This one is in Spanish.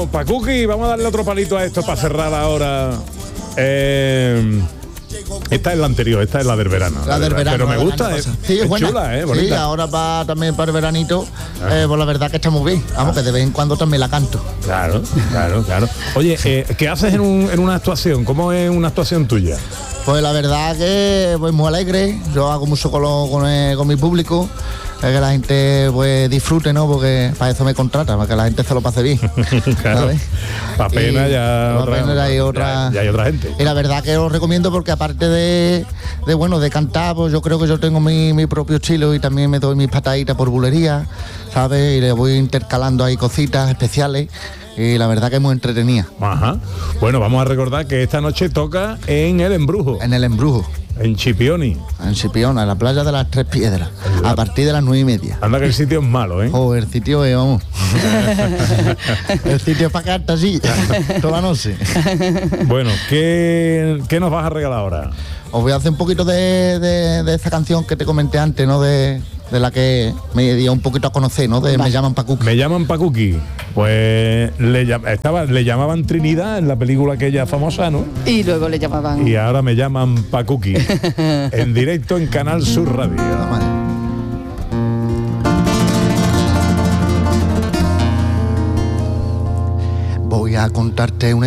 Pacuqui, vamos a darle otro palito a esto para cerrar ahora. Esta es la anterior, esta es la del verano. La del verano. Pero me gusta, sí, es buena. chula, bonita. Sí, ahora va también para el veranito, pues la verdad que está muy bien. Vamos, que de vez en cuando también la canto. Claro. Oye, ¿qué haces en una actuación? ¿Cómo es una actuación tuya? Pues la verdad que pues muy alegre. Yo hago mucho con mi público. Que la gente pues disfrute, ¿no? Porque para eso me contrata, para que la gente se lo pase bien. Claro. ¿Sabes? Pa' pena ya hay otra gente. Y la verdad que os recomiendo porque aparte de cantar, pues yo creo que yo tengo mi propio estilo y también me doy mis pataditas por bulería, ¿sabes? Y le voy intercalando ahí cositas especiales. Y la verdad que es muy entretenida. Ajá. Bueno, vamos a recordar que esta noche toca en El Embrujo. En El Embrujo. En Chipioni. En Chipiona, en la playa de las Tres Piedras. A partir de las 9:30. Anda que el sitio es malo, ¿eh? Oh, el sitio es, vamos. El sitio es para quedarte así, toda la noche. Bueno, ¿qué nos vas a regalar ahora? Os voy a hacer un poquito de esa canción que te comenté antes, ¿no? De la que me dio un poquito a conocer, ¿no? Me llaman Pacuqui. Me llaman Pacuqui. Pues le llamaban Trinidad en la película aquella famosa, ¿no? Y luego le llamaban. Y ahora me llaman Pacuqui. En directo en Canal Sur Radio. Voy a contarte una